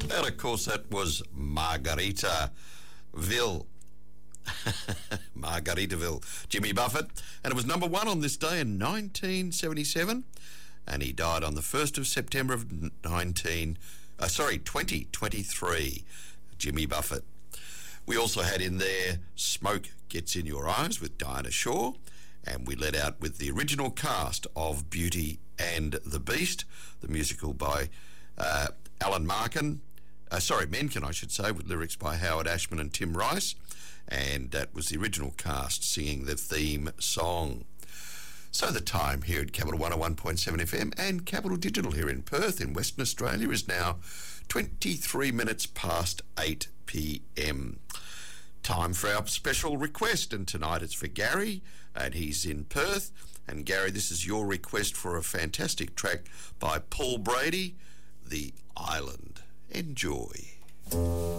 And of course, that was Margaritaville. Margaritaville, Jimmy Buffett. And it was number one on this day in 1977. And he died on the 1st of September of 2023. Jimmy Buffett. We also had in there Smoke Gets in Your Eyes with Dinah Shore. And we let out with the original cast of Beauty and the Beast, the musical by Alan Menken, I should say, with lyrics by Howard Ashman and Tim Rice. And that was the original cast singing the theme song. So the time here at Capital 101.7 FM and Capital Digital here in Perth in Western Australia is now 23 minutes past 8 p.m. Time for our special request, and tonight it's for Gary, and he's in Perth. And Gary, this is your request for a fantastic track by Paul Brady, The Island. Enjoy.